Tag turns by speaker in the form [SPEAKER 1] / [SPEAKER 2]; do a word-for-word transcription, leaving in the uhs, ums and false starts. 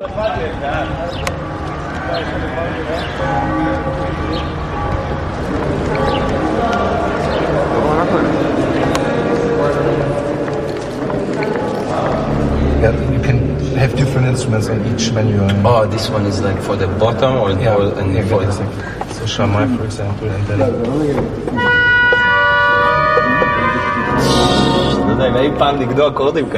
[SPEAKER 1] Yeah, you can have different instruments on each menu.
[SPEAKER 2] Oh, this one is like for the bottom or
[SPEAKER 1] yeah,
[SPEAKER 2] or, and
[SPEAKER 1] yeah,
[SPEAKER 2] for
[SPEAKER 1] exactly. So Shamai, for example, and then.
[SPEAKER 2] לא יודע, אם אי פעם נגדו אקורדים כאלה.